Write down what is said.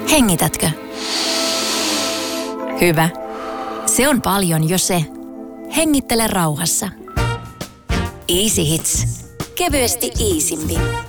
Hengitätkö? Hyvä. Se on paljon jo se. Hengittele rauhassa. Easy Hits. Kevyesti easimpi.